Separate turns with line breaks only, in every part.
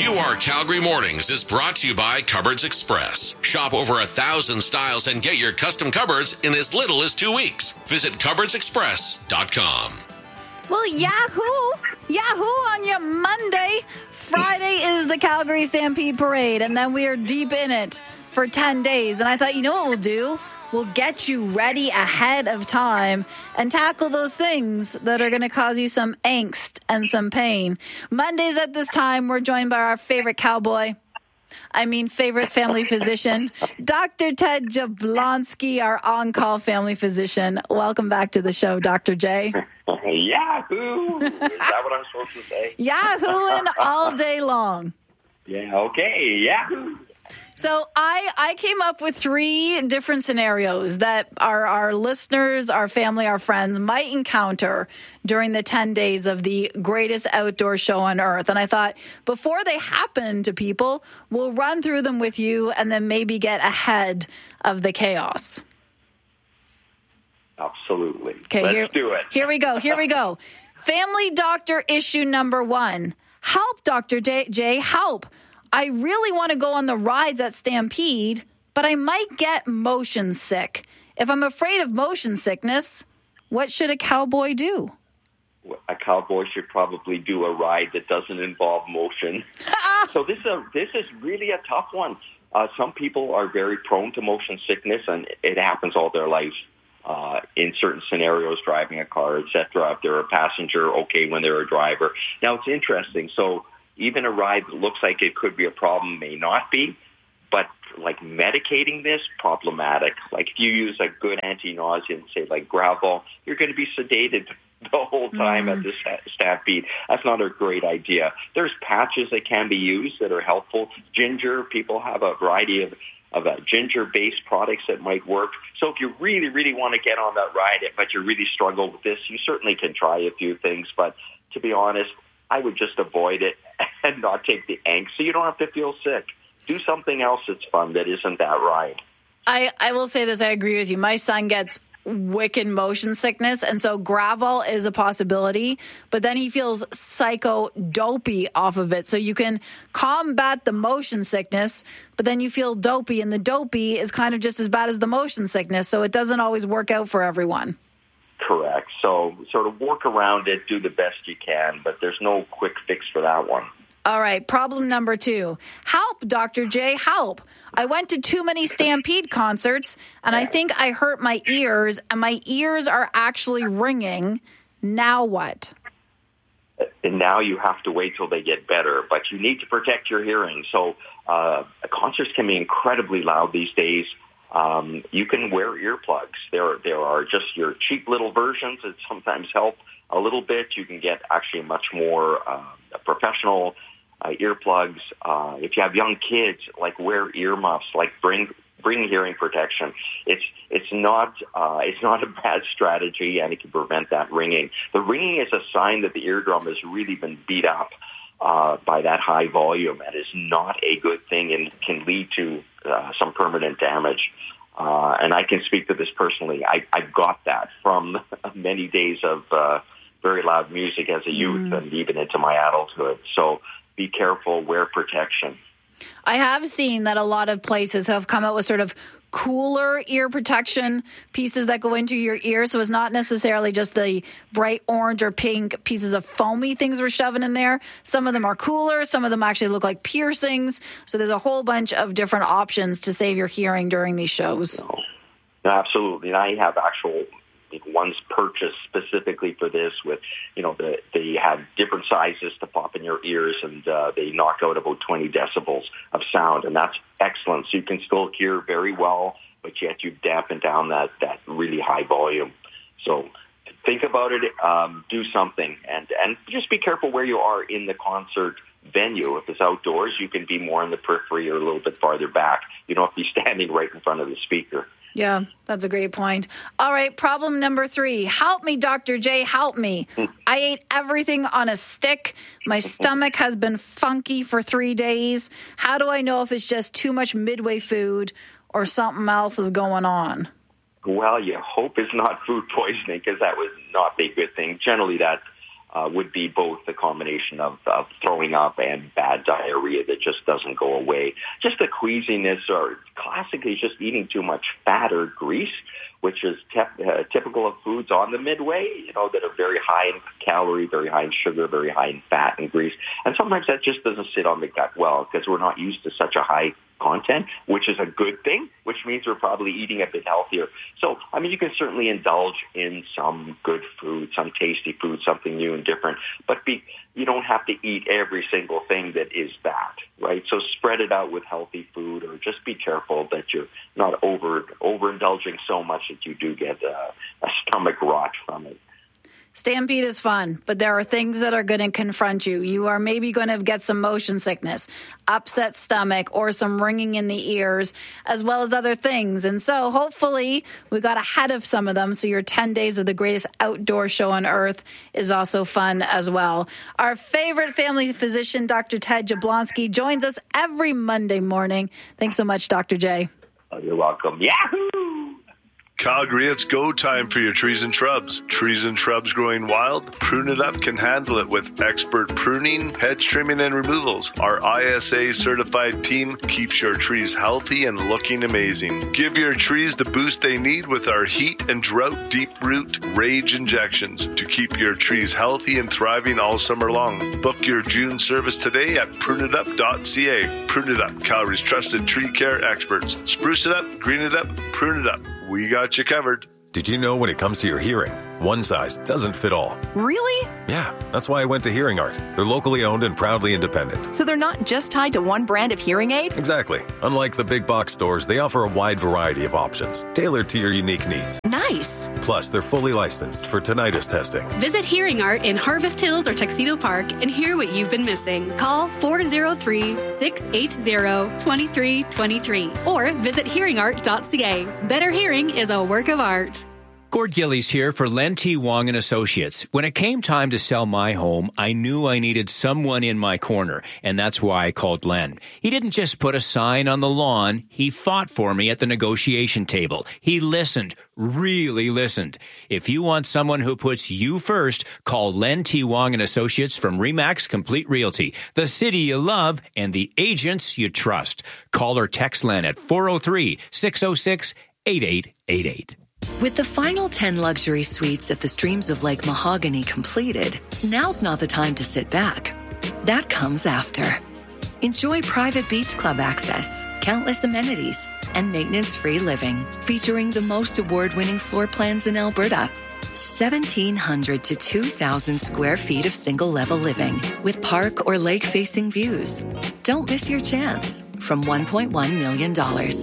QR Calgary Mornings is brought to you by Cupboards Express. Shop over 1,000 styles and get your custom cupboards in as little as 2 weeks. Visit cupboardsexpress.com.
Well, Yahoo on your Monday. Friday is the Calgary Stampede Parade, and then we are deep in it for 10 days. And I thought, you know what we'll do? We'll get you ready ahead of time and tackle those things that are going to cause you some angst and some pain. Mondays at this time, we're joined by our favorite favorite family physician, Dr. Ted Jablonski, our on-call family physician. Welcome back to the show, Dr. J.
Yahoo! Is that what I'm supposed to say?
Yahooing all day long.
Yeah, okay, Yahoo!
So I came up with 3 different scenarios that our listeners, our family, our friends might encounter during the 10 days of the greatest outdoor show on earth. And I thought before they happen to people, we'll run through them with you and then maybe get ahead of the chaos.
Absolutely.
Okay,
Let's do it.
Here we go. Family doctor issue number 1. Help, Dr. J, help. I really want to go on the rides at Stampede, but I might get motion sick. If I'm afraid of motion sickness, what should a cowboy do?
A cowboy should probably do a ride that doesn't involve motion. So this is really a tough one. Some people are very prone to motion sickness, and it happens all their life. In certain scenarios, driving a car, etc. If they're a passenger, okay, when they're a driver. Now, it's interesting. So even a ride that looks like it could be a problem may not be, but like medicating this, problematic. Like if you use a good anti-nausea, say like Gravol, you're going to be sedated the whole time at the Stampede. That's not a great idea. There's patches that can be used that are helpful. Ginger, people have a variety of ginger-based products that might work. So if you really, really want to get on that ride, but you really struggle with this, you certainly can try a few things. But to be honest, I would just avoid it and not take the angst so you don't have to feel sick. Do something else that's fun that isn't that ride.
I will say this, I agree with you. My son gets wicked motion sickness, and so Gravol is a possibility, but then he feels psycho-dopey off of it. So you can combat the motion sickness, but then you feel dopey, and the dopey is kind of just as bad as the motion sickness, so it doesn't always work out for everyone.
Correct. So sort of work around it, do the best you can, but there's no quick fix for that one.
All right, problem number 2. Help, Dr. J, help. I went to too many Stampede concerts, and I think I hurt my ears, and my ears are actually ringing. Now what?
And now you have to wait till they get better, but you need to protect your hearing. So concerts can be incredibly loud these days. You can wear earplugs. There are just your cheap little versions that sometimes help a little bit. You can get actually much more professional earplugs. If you have young kids, like wear earmuffs, like bring hearing protection. It's not a bad strategy, and it can prevent that ringing. The ringing is a sign that the eardrum has really been beat up by that high volume, and is not a good thing and can lead to some permanent damage. And I can speak to this personally. I got that from many days of very loud music as a youth and even into my adulthood. So be careful, wear protection.
I have seen that a lot of places have come out with sort of cooler ear protection pieces that go into your ear. So it's not necessarily just the bright orange or pink pieces of foamy things we're shoving in there. Some of them are cooler. Some of them actually look like piercings. So there's a whole bunch of different options to save your hearing during these shows.
No, absolutely. And I have actual ones purchased specifically for this with, they have different sizes to pop in your ears, and they knock out about 20 decibels of sound, and that's excellent. So you can still hear very well, but yet you dampen down that really high volume. So think about it, do something, and just be careful where you are in the concert venue. If it's outdoors, you can be more in the periphery or a little bit farther back. You don't have to be standing right in front of the speaker.
Yeah, that's a great point. All right, problem number 3. Help me, Dr. J, help me. I ate everything on a stick. My stomach has been funky for 3 days. How do I know if it's just too much Midway food or something else is going on?
Well, you hope it's not food poisoning, because that would not be a good thing. Generally, that would be both the combination of throwing up and bad diarrhea that just doesn't go away. Just the queasiness, or classically just eating too much fat or grease, which is typical of foods on the midway, that are very high in calorie, very high in sugar, very high in fat and grease. And sometimes that just doesn't sit on the gut well because we're not used to such a high content, which is a good thing, which means we're probably eating a bit healthier. So, you can certainly indulge in some good food, some tasty food, something new and different, but you don't have to eat every single thing that is that, right? So spread it out with healthy food, or just be careful that you're not overindulging so much that you do get a stomach rot from it.
Stampede is fun, but there are things that are going to confront you. You are maybe going to get some motion sickness, upset stomach, or some ringing in the ears, as well as other things. And so hopefully we got ahead of some of them, so your 10 days of the greatest outdoor show on earth is also fun as well. Our favorite family physician, Dr. Ted Jablonski, joins us every Monday morning. Thanks so much, Dr. J.
Oh, you're welcome. Yahoo!
Calgary, it's go time for your trees and shrubs. Trees and shrubs growing wild? Prune It Up can handle it with expert pruning, hedge trimming, and removals. Our ISA certified team keeps your trees healthy and looking amazing. Give your trees the boost they need with our heat and drought deep root rage injections to keep your trees healthy and thriving all summer long. Book your June service today at pruneitup.ca. Prune It Up, Calgary's trusted tree care experts. Spruce it up, green it up, prune it up. We got you covered.
Did you know when it comes to your hearing, one size doesn't fit all?
Really?
Yeah, that's why I went to Hearing Art. They're locally owned and proudly independent.
So they're not just tied to one brand of hearing aid?
Exactly. Unlike the big box stores, they offer a wide variety of options, tailored to your unique needs.
Nice.
Plus, they're fully licensed for tinnitus testing.
Visit Hearing Art in Harvest Hills or Tuxedo Park and hear what you've been missing. Call 403-680-2323 or visit hearingart.ca. Better hearing is a work of art.
Gord Gillies here for Len T. Wong & Associates. When it came time to sell my home, I knew I needed someone in my corner, and that's why I called Len. He didn't just put a sign on the lawn. He fought for me at the negotiation table. He listened, really listened. If you want someone who puts you first, call Len T. Wong & Associates from RE/MAX Complete Realty, the city you love and the agents you trust. Call or text Len at 403-606-8888.
With the final 10 luxury suites at the Streams of Lake Mahogany completed, now's not the time to sit back. That comes after. Enjoy private beach club access, countless amenities, and maintenance-free living, featuring the most award-winning floor plans in Alberta. 1,700 to 2,000 square feet of single-level living with park or lake-facing views. Don't miss your chance. From $1.1 million.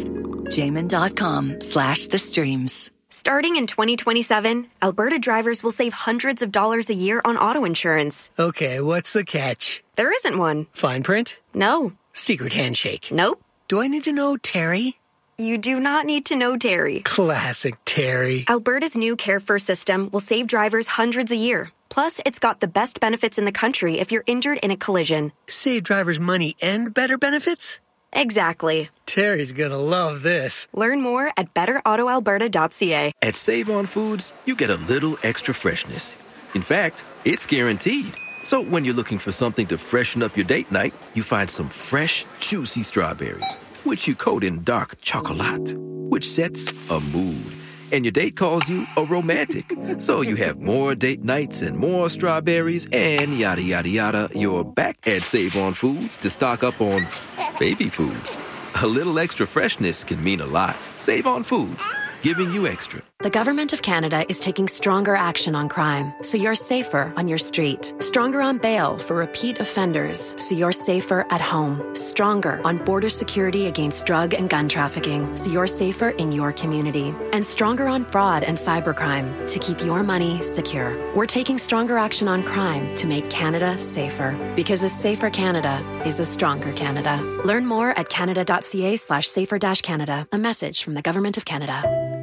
Jamin.com/thestreams.
Starting in 2027, Alberta drivers will save hundreds of dollars a year on auto insurance.
Okay, what's the catch?
There isn't one.
Fine print?
No.
Secret handshake?
Nope.
Do I need to know Terry?
You do not need to know Terry.
Classic Terry.
Alberta's new Care First system will save drivers hundreds a year. Plus, it's got the best benefits in the country if you're injured in a collision.
Save drivers money and better benefits?
Exactly.
Terry's gonna love this.
Learn more at betterautoalberta.ca.
At Save On Foods, you get a little extra freshness. In fact, it's guaranteed. So when you're looking for something to freshen up your date night, you find some fresh, juicy strawberries, which you coat in dark chocolate, which sets a mood. And your date calls you a romantic. So you have more date nights and more strawberries and yada, yada, yada. You're back at Save On Foods to stock up on baby food. A little extra freshness can mean a lot. Save On Foods, giving you extra.
The Government of Canada is taking stronger action on crime, so you're safer on your street. Stronger on bail for repeat offenders, so you're safer at home. Stronger on border security against drug and gun trafficking, so you're safer in your community. And stronger on fraud and cybercrime, to keep your money secure. We're taking stronger action on crime to make Canada safer. Because a safer Canada is a stronger Canada. Learn more at canada.ca/safer-Canada. A message from the Government of Canada.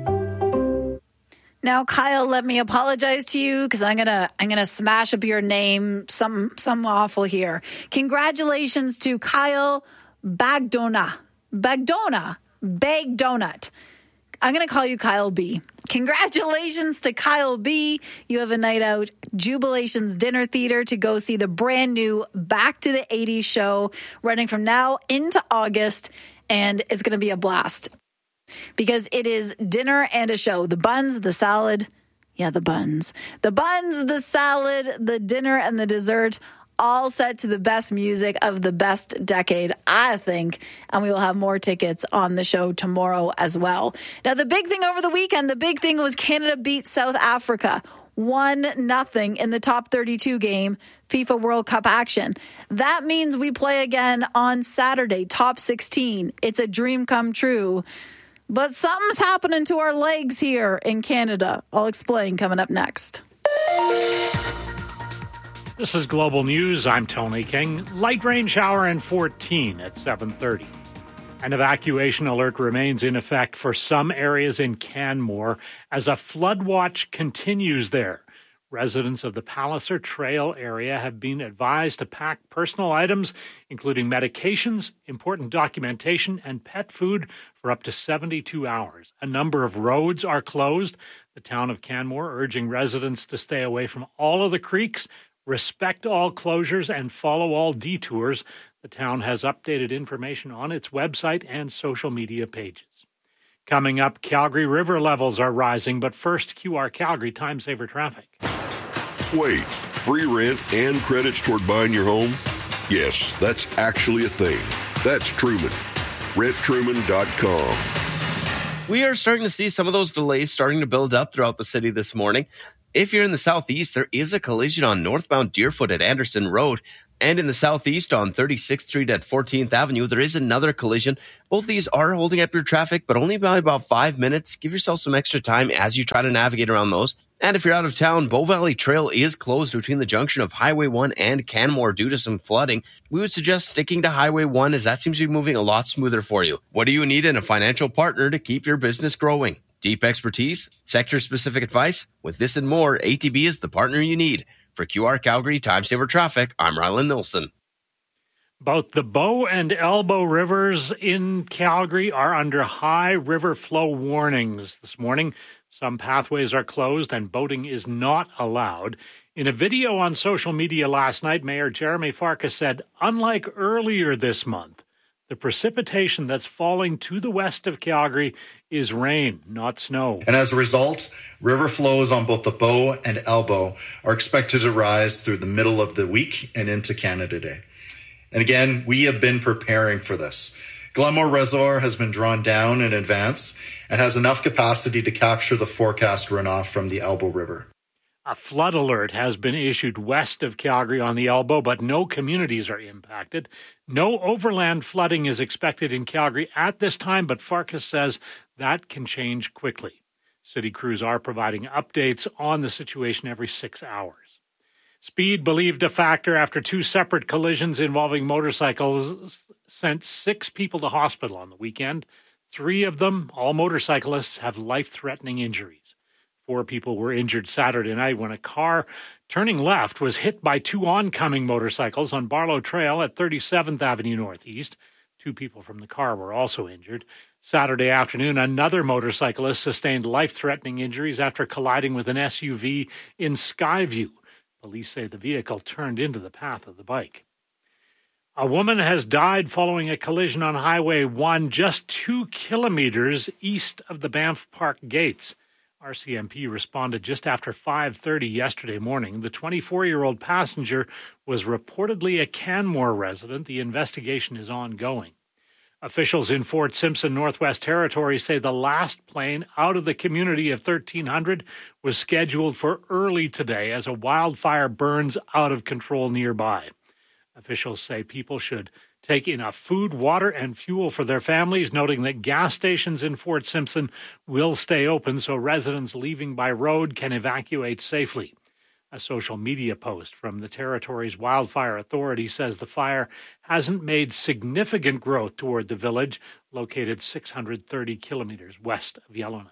Now, Kyle, let me apologize to you because I'm gonna smash up your name some awful here. Congratulations to Kyle Bagdonut. I'm going to call you Kyle B. Congratulations to Kyle B. You have a night out, Jubilations Dinner Theater, to go see the brand new Back to the 80s show running from now into August, and it's going to be a blast because it is dinner and a show. The buns, the salad, the buns. The buns, the salad, the dinner, and the dessert, all set to the best music of the best decade, I think. And we will have more tickets on the show tomorrow as well. Now, the big thing over the weekend, the big thing was Canada beat South Africa 1-0 in the top 32 game, FIFA World Cup action. That means we play again on Saturday, top 16. It's a dream come true. But something's happening to our legs here in Canada. I'll explain coming up next.
This is Global News. I'm Tony King. Light rain shower in 14 at 7:30. An evacuation alert remains in effect for some areas in Canmore as a flood watch continues there. Residents of the Palliser Trail area have been advised to pack personal items, including medications, important documentation, and pet food for up to 72 hours. A number of roads are closed. The town of Canmore urging residents to stay away from all of the creeks, respect all closures, and follow all detours. The town has updated information on its website and social media pages. Coming up, Calgary River levels are rising, but first, QR Calgary Time Saver Traffic.
Wait, free rent and credits toward buying your home? Yes, that's actually a thing. That's Truman. RentTruman.com.
We are starting to see some of those delays starting to build up throughout the city this morning. If you're in the southeast, there is a collision on northbound Deerfoot at Anderson Road. And in the southeast on 36th Street at 14th Avenue, there is another collision. Both these are holding up your traffic, but only by about 5 minutes. Give yourself some extra time as you try to navigate around those. And if you're out of town, Bow Valley Trail is closed between the junction of Highway 1 and Canmore due to some flooding. We would suggest sticking to Highway 1 as that seems to be moving a lot smoother for you. What do you need in a financial partner to keep your business growing? Deep expertise, sector-specific advice. With this and more, ATB is the partner you need. For QR Calgary Time Saver Traffic, I'm Rylan Nilsson.
Both the Bow and Elbow rivers in Calgary are under high river flow warnings this morning. Some pathways are closed and boating is not allowed. In a video on social media last night, Mayor Jeremy Farkas said, unlike earlier this month, the precipitation that's falling to the west of Calgary is rain, not snow.
And as a result, river flows on both the Bow and Elbow are expected to rise through the middle of the week and into Canada Day. And again, we have been preparing for this. Glenmore Reservoir has been drawn down in advance and has enough capacity to capture the forecast runoff from the Elbow River.
A flood alert has been issued west of Calgary on the Elbow, but no communities are impacted. No overland flooding is expected in Calgary at this time, but Farkas says that can change quickly. City crews are providing updates on the situation every 6 hours. Speed believed a factor after two separate collisions involving motorcycles sent 6 people to hospital on the weekend. 3 of them, all motorcyclists, have life-threatening injuries. 4 people were injured Saturday night when a car turning left was hit by 2 oncoming motorcycles on Barlow Trail at 37th Avenue Northeast. 2 people from the car were also injured. Saturday afternoon, another motorcyclist sustained life-threatening injuries after colliding with an SUV in Skyview. Police say the vehicle turned into the path of the bike. A woman has died following a collision on Highway 1 just 2 kilometers east of the Banff Park gates. RCMP responded just after 5:30 yesterday morning. The 24-year-old passenger was reportedly a Canmore resident. The investigation is ongoing. Officials in Fort Simpson, Northwest Territories say the last plane out of the community of 1300 was scheduled for early today as a wildfire burns out of control nearby. Officials say people should take enough food, water, and fuel for their families, noting that gas stations in Fort Simpson will stay open so residents leaving by road can evacuate safely. A social media post from the territory's wildfire authority says the fire hasn't made significant growth toward the village, located 630 kilometers west of Yellowknife.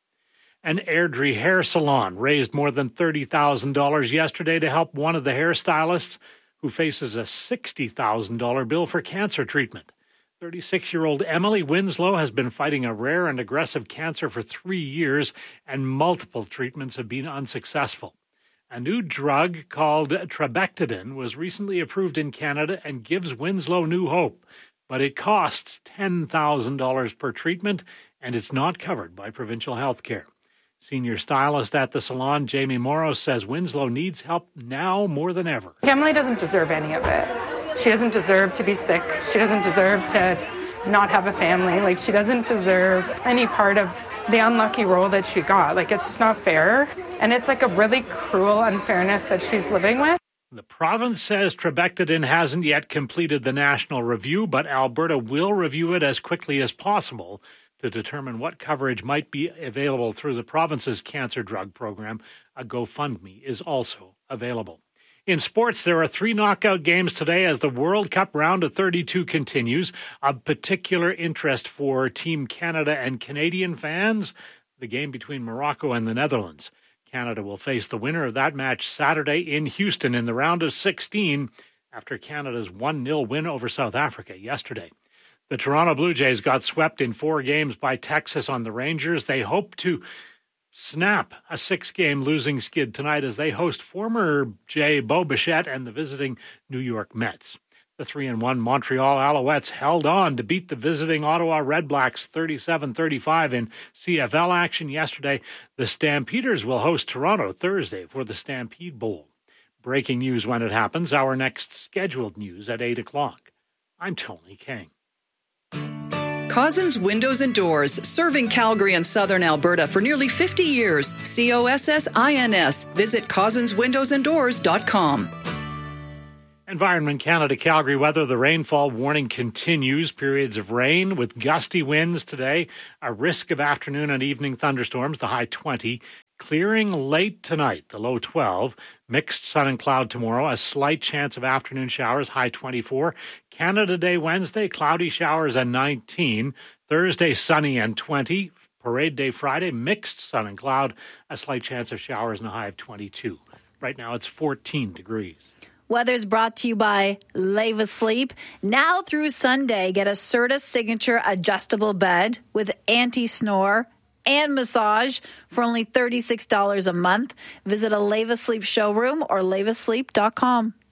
An Airdrie hair salon raised more than $30,000 yesterday to help one of the hairstylists who faces a $60,000 bill for cancer treatment. 36-year-old Emily Winslow has been fighting a rare and aggressive cancer for 3 years, and multiple treatments have been unsuccessful. A new drug called Trabectedin was recently approved in Canada and gives Winslow new hope, but it costs $10,000 per treatment, and it's not covered by provincial health care. Senior stylist at the salon, Jamie Morrow, says Winslow needs help now more than ever.
Emily doesn't deserve any of it. She doesn't deserve to be sick. She doesn't deserve to not have a family. Like, she doesn't deserve any part of the unlucky role that she got. Like, it's just not fair. And it's like a really cruel unfairness that she's living with.
The province says Trabectedin hasn't yet completed the national review, but Alberta will review it as quickly as possible to determine what coverage might be available through the province's cancer drug program. A GoFundMe is also available. In sports, there are 3 knockout games today as the World Cup round of 32 continues. Of particular interest for Team Canada and Canadian fans, the game between Morocco and the Netherlands. Canada will face the winner of that match Saturday in Houston in the round of 16 after Canada's 1-0 win over South Africa yesterday. The Toronto Blue Jays got swept in 4 games by Texas on the Rangers. They hope to snap a 6-game losing skid tonight as they host former Jay Bo Bichette and the visiting New York Mets. The 3-1 Montreal Alouettes held on to beat the visiting Ottawa Redblacks 37-35 in CFL action yesterday. The Stampeders will host Toronto Thursday for the Stampede Bowl. Breaking news when it happens. Our next scheduled news at 8 o'clock. I'm Tony King.
Cozzens Windows and Doors, serving Calgary and southern Alberta for nearly 50 years. COSSINS. Visit CozzensWindowsandDoors.com.
Environment Canada Calgary weather. The rainfall warning continues. Periods of rain with gusty winds today. A risk of afternoon and evening thunderstorms, the high 20. Clearing late tonight, the low 12. Mixed sun and cloud tomorrow. A slight chance of afternoon showers, high 24. Canada Day Wednesday, cloudy showers and 19. Thursday, sunny and 20. Parade Day Friday, mixed sun and cloud. A slight chance of showers and a high of 22. Right now it's 14 degrees.
Weather's brought to you by Leva Sleep. Now through Sunday, get a Certa Signature adjustable bed with anti-snore and massage for only $36 a month. Visit a Leva Sleep showroom or levasleep.com.